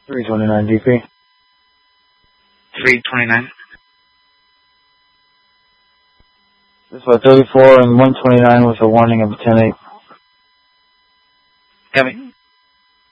329 DP. 329. This is 34 and 129 with a warning of 10-8. Copy.